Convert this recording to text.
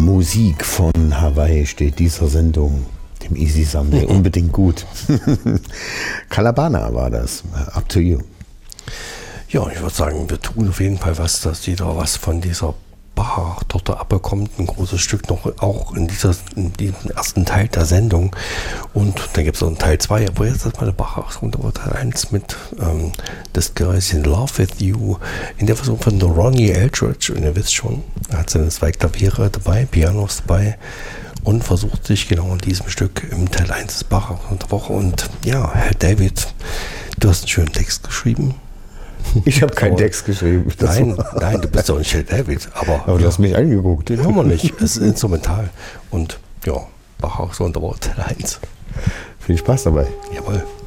Musik von Hawaii steht dieser Sendung, dem Easy Sunday, unbedingt gut. Calabana war das. Up to you. Ja, ich würde sagen, wir tun auf jeden Fall was, dass jeder was von dieser Bach-Torte abbekommt. Ein großes Stück noch auch in diesem ersten Teil der Sendung. Und dann gibt es noch einen Teil 2, wo jetzt erstmal eine Bach-Torte Teil 1 mit das Geräuschen Love With You in der Version von Ronnie Eldridge. Und ihr wisst schon, er hat seine 2 Klaviere dabei, Pianos dabei und versucht sich genau in diesem Stück im Teil 1 des Bach-Woche. Und ja, Herr David, du hast einen schönen Text geschrieben. Ich habe keinen Text geschrieben. Nein, du bist doch nicht Herr David. Aber du hast mich angeguckt. Den haben wir nicht. Es ist instrumental. Und ja, Bach auch so unter Teil 1. Viel Spaß dabei. Jawohl.